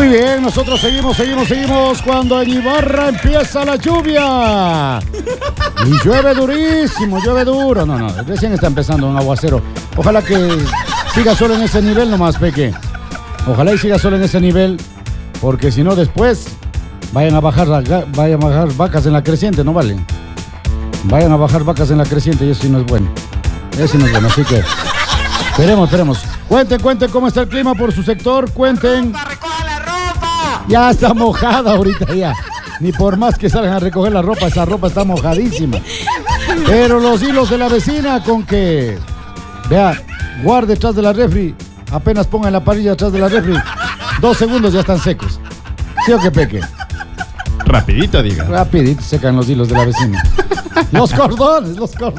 Muy bien, nosotros seguimos cuando en Ibarra empieza la lluvia. Y llueve durísimo, llueve duro. No, recién está empezando un aguacero. Ojalá que siga solo en ese nivel nomás, Peque. Ojalá y siga solo en ese nivel, porque si no después vayan a bajar vacas en la creciente, no vale. Vayan a bajar vacas en la creciente y eso sí no es bueno. Eso sí no es bueno, así que esperemos. Cuenten cómo está el clima por su sector, cuenten. ¡Recoja la ropa! Ya está mojada ahorita ya. Ni por más que salgan a recoger la ropa, esa ropa está mojadísima. Pero los hilos de la vecina con que, vea, guarde detrás de la refri, apenas pongan la parrilla detrás de la refri, 2 segundos ya están secos. ¿Sí o qué, Peque? Rapidito, diga. Rapidito secan los hilos de la vecina. Los cordones.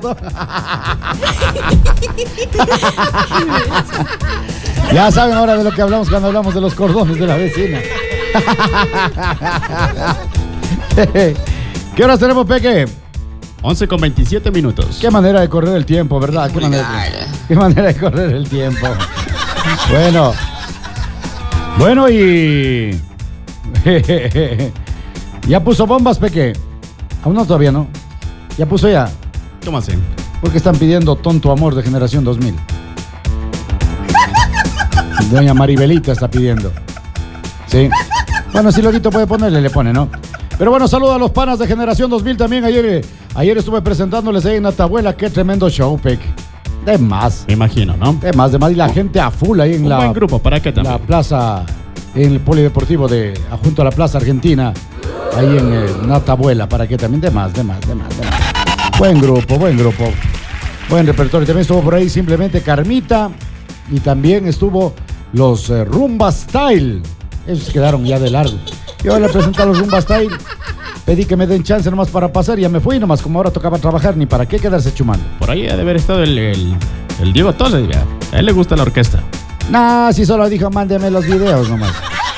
Ya saben ahora de lo que hablamos cuando hablamos de los cordones de la vecina. ¿Qué horas tenemos, Peque? 11:27. Qué manera de correr el tiempo, ¿verdad? Qué manera de correr el tiempo. Bueno y... ¿Ya puso bombas, Peque? Aún no, todavía no. ¿Ya puso ya? ¿Cómo así? Porque están pidiendo Tonto Amor de Generación 2000. Doña Maribelita está pidiendo. Sí. Bueno, si Lorito puede ponerle, le pone, ¿no? Pero bueno, saludo a los panas de Generación 2000 también. Ayer estuve presentándoles ahí en Atahuela. Qué tremendo show, Peque. De más. Me imagino, ¿no? De más. Y la gente a full ahí en un buen grupo, ¿para qué también? La plaza, en el polideportivo junto a la Plaza Argentina. Ahí en Atahuela, ¿para qué también? De más. Buen grupo. Buen repertorio. También estuvo por ahí simplemente Carmita. Y también estuvo los Rumba Style. Esos quedaron ya de largo. Yo le presenté a los Rumba Style. Pedí que me den chance nomás para pasar y ya me fui nomás. Como ahora tocaba trabajar, ni para qué quedarse chumando. Por ahí ha de haber estado el Diego Torres. A él le gusta la orquesta. Nah, si solo dijo, mándeme los videos nomás.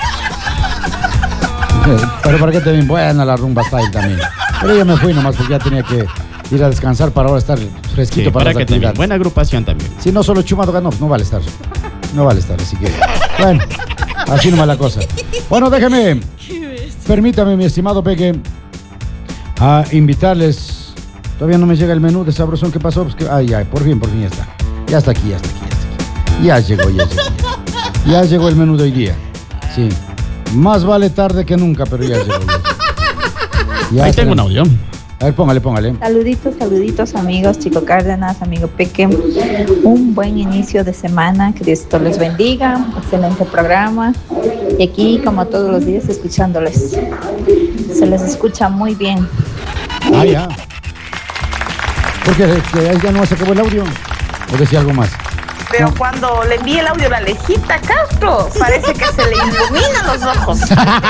Pero para qué también buena la Rumba Style también. Pero yo me fui nomás porque ya tenía que ir a descansar para ahora estar fresquito, sí, para las que actividades. también. Buena agrupación también. Si no solo chumado ganó, no vale estar. Así que, bueno, así nomás la cosa. Bueno, permítame, mi estimado Peque, a invitarles. Todavía no me llega el menú de sabrosón. ¿Qué pasó? Pues que, por fin ya está. Ya está aquí. Ya llegó el menú de hoy día. Sí. Más vale tarde que nunca, pero ya llegó. Ahí tengo un audio. A ver, póngale. Saluditos amigos, Chico Cárdenas, amigo Peque. Un buen inicio de semana, que Dios les bendiga. Excelente programa. Y aquí, como todos los días, escuchándoles. Se les escucha muy bien. Ya. Porque ya no se acabó el audio. ¿O decía algo más? Pero cuando le envíe el audio a la Alejita Castro, parece que se le iluminan los ojos.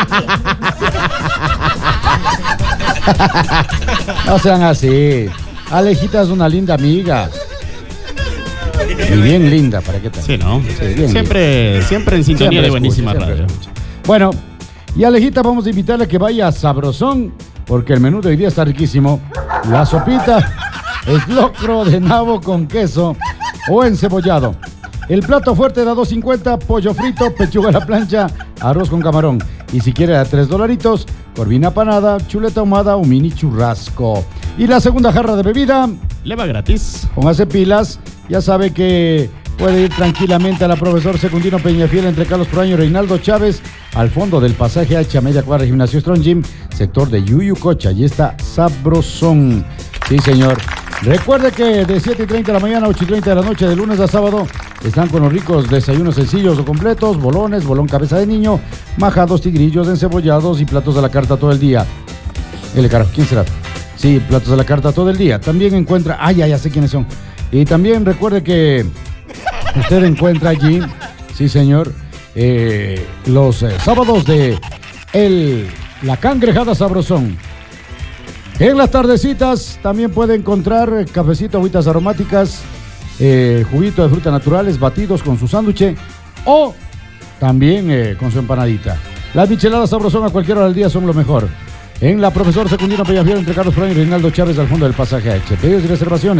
No sean así. Alejita es una linda amiga. Y bien linda, ¿para qué tal? Sí, ¿no? Sí, siempre en sintonía de buenísima radio. Bueno, y Alejita vamos a invitarle a que vaya a Sabrosón, porque el menú de hoy día está riquísimo. La sopita es locro de nabo con queso o encebollado. El plato fuerte da $2.50, pollo frito, pechuga a la plancha, arroz con camarón. Y si quiere a $3, corvina panada, chuleta ahumada o mini churrasco. Y la segunda jarra de bebida le va gratis. Póngase pilas, ya sabe que puede ir tranquilamente a la Profesor Secundino Peñafiel entre Carlos Proaño y Reinaldo Chávez, al fondo del pasaje H, a media cuadra, Gimnasio Strong Gym, sector de Yuyucocha. Allí está Sabrosón. Sí, señor. Recuerde que de 7:30 de la mañana a 8:30 de la noche, de lunes a sábado, están con los ricos desayunos sencillos o completos, bolones, bolón cabeza de niño, majados, tigrillos, encebollados y platos a la carta todo el día. Carajo, ¿quién será? Sí, platos a la carta todo el día. También encuentra... ya sé quiénes son. Y también recuerde que usted encuentra allí, sí señor, los sábados de la cangrejada Sabrosón. En las tardecitas también puede encontrar cafecito, agüitas aromáticas, juguito de frutas naturales, batidos con su sándwich o también con su empanadita. Las micheladas Sabrosón a cualquier hora del día son lo mejor. En la Profesor Secundino Peñafiel entre Carlos Proaño y Reinaldo Chávez, al fondo del pasaje H. Pedidos y reservaciones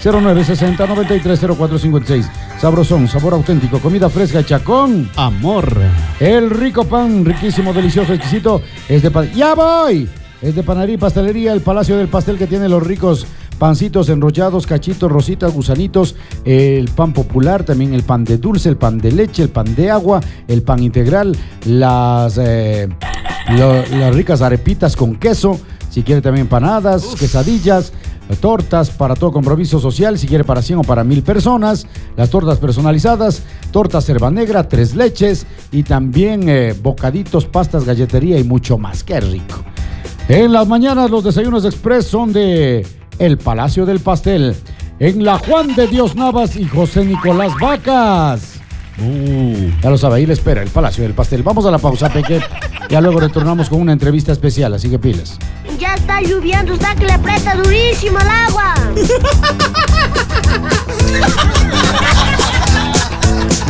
0960-930456. Sabrosón, sabor auténtico, comida fresca hecha con amor. El rico pan, riquísimo, delicioso, exquisito, es de pan. ¡Ya voy! Es de panadería y pastelería, el Palacio del Pastel, que tiene los ricos pancitos enrollados, cachitos, rositas, gusanitos, el pan popular, también el pan de dulce, el pan de leche, el pan de agua, el pan integral, las ricas arepitas con queso, si quiere también empanadas, quesadillas, tortas para todo compromiso social, si quiere para 100 o para 1000 personas, las tortas personalizadas, torta cerva negra, 3 leches y también bocaditos, pastas, galletería y mucho más. ¡Qué rico! En las mañanas los desayunos express son de El Palacio del Pastel, en la Juan de Dios Navas y José Nicolás Vacas. Ya lo sabe, ahí le espera El Palacio del Pastel. Vamos a la pausa, Peque. Ya luego retornamos con una entrevista especial, así que pilas. Ya está lloviendo, está que le aprieta durísimo el agua.